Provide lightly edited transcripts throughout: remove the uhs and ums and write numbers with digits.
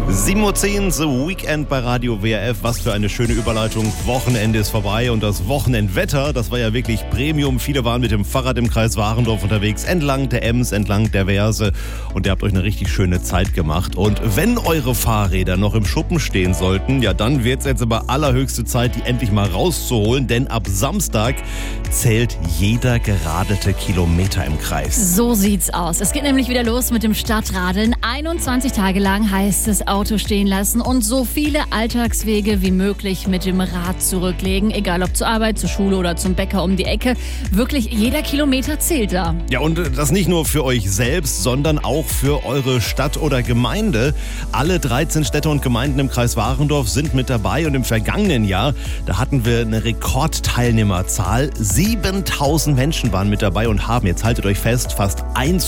7:10 Uhr, The Weekend bei Radio WRF. Was für eine schöne Überleitung. Wochenende ist vorbei und das Wochenendwetter, das war ja wirklich Premium. Viele waren mit dem Fahrrad im Kreis Warendorf unterwegs, entlang der Ems, entlang der Verse. Und ihr habt euch eine richtig schöne Zeit gemacht. Und wenn eure Fahrräder noch im Schuppen stehen sollten, ja, dann wird es jetzt aber allerhöchste Zeit, die endlich mal rauszuholen. Denn ab Samstag zählt jeder geradete Kilometer im Kreis. So sieht's aus. Es geht nämlich wieder los mit dem Stadtradeln. 21 Tage lang heißt es Auto stehen lassen und so viele Alltagswege wie möglich mit dem Rad zurücklegen. Egal ob zur Arbeit, zur Schule oder zum Bäcker um die Ecke. Wirklich jeder Kilometer zählt da. Ja, und das nicht nur für euch selbst, sondern auch für eure Stadt oder Gemeinde. Alle 13 Städte und Gemeinden im Kreis Warendorf sind mit dabei. Und im vergangenen Jahr, da hatten wir eine Rekordteilnehmerzahl. 7.000 Menschen waren mit dabei und haben, jetzt haltet euch fest, fast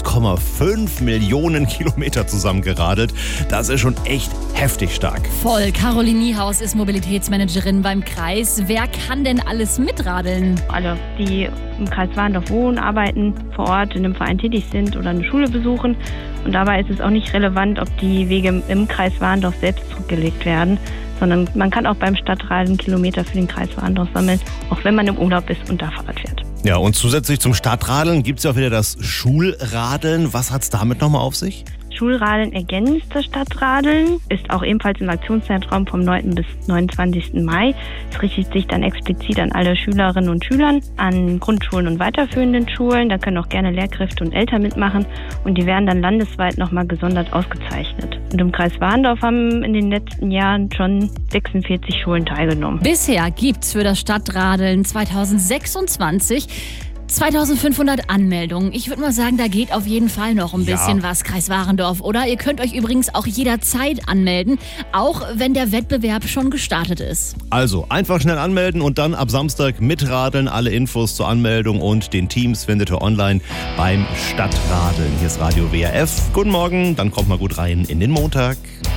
1,5 Millionen Kilometer zusammengeradelt. Das ist schon echt heftig stark. Voll. Caroline Niehaus ist Mobilitätsmanagerin beim Kreis. Wer kann denn alles mitradeln? Alle, die im Kreis Warendorf wohnen, arbeiten, vor Ort in einem Verein tätig sind oder eine Schule besuchen. Und dabei ist es auch nicht relevant, ob die Wege im Kreis Warendorf selbst zurückgelegt werden, sondern man kann auch beim Stadtradeln Kilometer für den Kreis Warendorf sammeln, auch wenn man im Urlaub ist und da Fahrrad fährt. Ja, und zusätzlich zum Stadtradeln gibt es ja auch wieder das Schulradeln. Was hat es damit nochmal auf sich? Schulradeln ergänzt das Stadtradeln, ist auch ebenfalls im Aktionszeitraum vom 9. bis 29. Mai. Es richtet sich dann explizit an alle Schülerinnen und Schülern, an Grundschulen und weiterführenden Schulen. Da können auch gerne Lehrkräfte und Eltern mitmachen und die werden dann landesweit nochmal gesondert ausgezeichnet. Und im Kreis Warendorf haben in den letzten Jahren schon 46 Schulen teilgenommen. Bisher gibt's für das Stadtradeln 2026 2500 Anmeldungen. Ich würde mal sagen, da geht auf jeden Fall noch ein bisschen was, Kreis Warendorf, oder? Ihr könnt euch übrigens auch jederzeit anmelden, auch wenn der Wettbewerb schon gestartet ist. Also einfach schnell anmelden und dann ab Samstag mitradeln. Alle Infos zur Anmeldung und den Teams findet ihr online beim Stadtradeln. Hier ist Radio WRF. Guten Morgen, dann kommt mal gut rein in den Montag.